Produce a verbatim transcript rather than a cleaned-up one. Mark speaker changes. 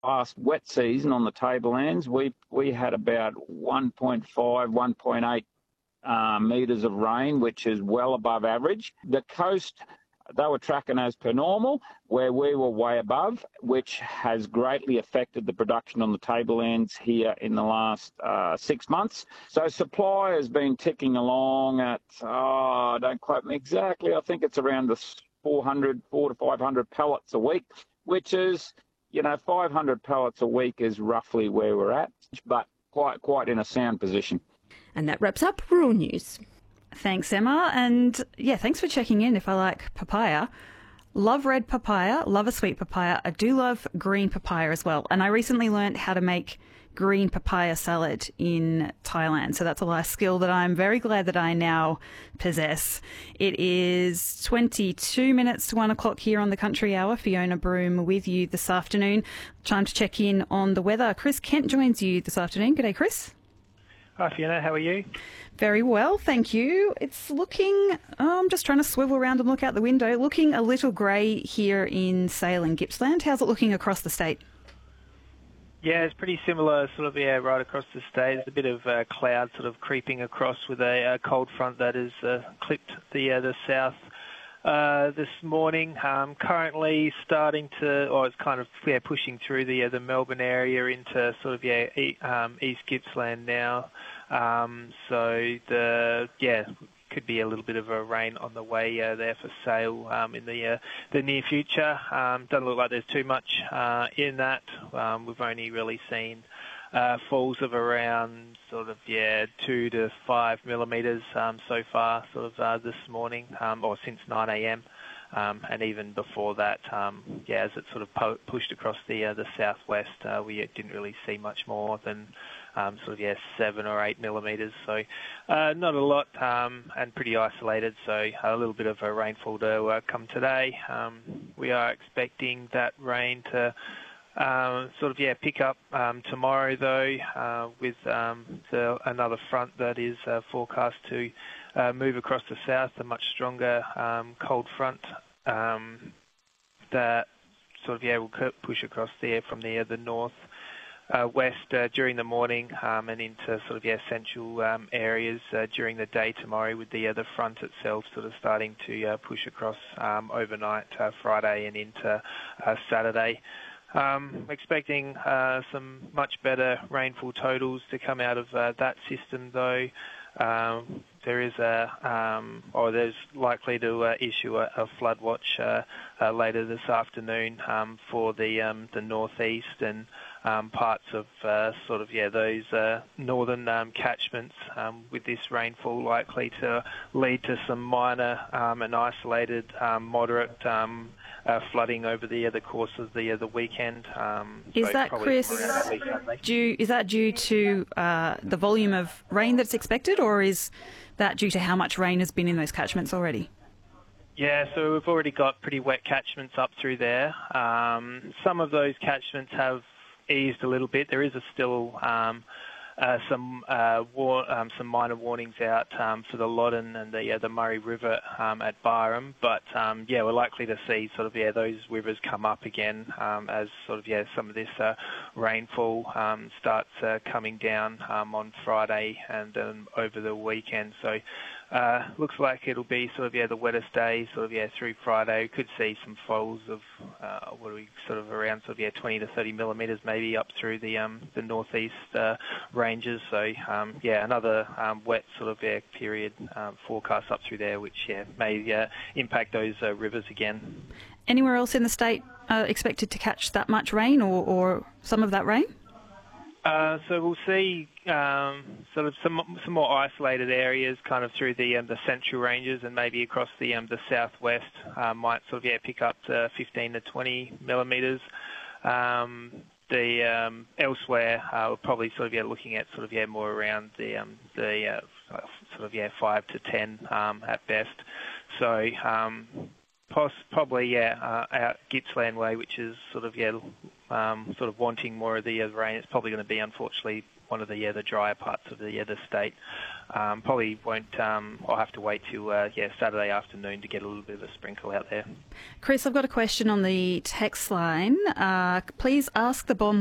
Speaker 1: last wet season on the tablelands, we we had about one point five, one point eight uh, metres of rain, which is well above average. The coast, they were tracking as per normal, where we were way above, which has greatly affected the production on the tablelands here in the last uh, six months. So supply has been ticking along at, oh, don't quote me exactly, I think it's around the four hundred, four to five hundred pallets a week, which is, you know, five hundred pallets a week is roughly where we're at, but quite quite in a sound position.
Speaker 2: And that wraps up Rural News. Thanks, Emma. And yeah, thanks for checking in if I like papaya. Love red papaya, love a sweet papaya. I do love green papaya as well. And I recently learned how to make green papaya salad in Thailand. So that's a life skill that I'm very glad that I now possess. It is twenty-two minutes to one o'clock here on the Country Hour. Fiona Broome with you this afternoon. Time to check in on the weather. Chris Kent joins you this afternoon. G'day, Chris.
Speaker 3: Hi, Fiona. How are you?
Speaker 2: Very well, thank you. It's looking, oh, I'm just trying to swivel around and look out the window, looking a little grey here in Sale and Gippsland. How's it looking across the state?
Speaker 3: Yeah, it's pretty similar, sort of, yeah, right across the state. There's a bit of uh, cloud sort of creeping across with a, a cold front that has uh, clipped the uh, the south uh, this morning. Um, currently starting to, or it's kind of yeah, pushing through the uh, the Melbourne area into sort of yeah e- um, East Gippsland now. Um, so the yeah. Could be a little bit of a rain on the way uh, there for Sale um, in the uh, the near future. Um, doesn't look like there's too much uh, in that. Um, we've only really seen uh, falls of around sort of yeah two to five millimetres um, so far, sort of uh, this morning um, or since nine a.m. Um, and even before that, um, yeah, as it sort of po- pushed across the uh, the southwest, uh, we didn't really see much more than. Um, sort of, yeah, seven or eight millimetres. So uh, not a lot um, and pretty isolated. So a little bit of a rainfall to uh, come today. Um, we are expecting that rain to uh, sort of, yeah, pick up um, tomorrow, though, uh, with um, the, another front that is uh, forecast to uh, move across the south, a much stronger um, cold front um, that sort of, yeah, will push across there from the, uh, the north. Uh, west uh, during the morning um, and into sort of yeah, central um, areas uh, during the day tomorrow, with the uh, the front itself sort of starting to uh, push across um, overnight uh, Friday and into uh, Saturday. Um, expecting uh, some much better rainfall totals to come out of uh, that system, though. Um, there is a, um, or there's likely to uh, issue a, a flood watch uh, uh, later this afternoon um, for the um, the northeast and um, parts of uh, sort of yeah those uh, northern um, catchments. Um, with this rainfall likely to lead to some minor um, and isolated um, moderate um, uh, flooding over the uh, the course of the uh, the weekend. Um,
Speaker 2: is
Speaker 3: so
Speaker 2: that Chris? Due is that due to uh, the volume of rain that's expected, or is that due to how much rain has been in those catchments already?
Speaker 3: Yeah, so we've already got pretty wet catchments up through there. Um, some of those catchments have eased a little bit. There is a still um, uh, some uh, war, um, some minor warnings out um, for the Loddon and the uh, the Murray River um, at Byram, but um, yeah, we're likely to see sort of yeah those rivers come up again um, as sort of yeah some of this uh, rainfall um, starts uh, coming down um, on Friday and um, over the weekend. So. Uh, looks like it'll be sort of, yeah, the wettest day, sort of, yeah, through Friday. We could see some falls of, uh, what are we, sort of around, sort of, yeah, twenty to thirty millimetres maybe up through the um, the northeast uh, ranges. So, um, yeah, another um, wet sort of, yeah, period um, forecast up through there, which, yeah, may uh, impact those uh, rivers again.
Speaker 2: Anywhere else in the state uh, expected to catch that much rain or, or some of that rain?
Speaker 3: Uh, so we'll see um, sort of some some more isolated areas, kind of through the um, the central ranges and maybe across the um, the southwest. Uh, might sort of yeah pick up to fifteen to twenty millimetres. Um, the um, elsewhere uh, we're probably sort of yeah looking at sort of yeah more around the um, the uh, sort of yeah five to ten um, at best. So. Um, Poss- probably, yeah, uh, out Gippsland way, which is sort of, yeah, um, sort of wanting more of the uh, rain. It's probably going to be, unfortunately, one of the yeah, the drier parts of the yeah, the state. Um, probably won't. Um, I'll have to wait till uh, yeah Saturday afternoon to get a little bit of a sprinkle out there.
Speaker 2: Chris, I've got a question on the text line. Uh, please ask the bomb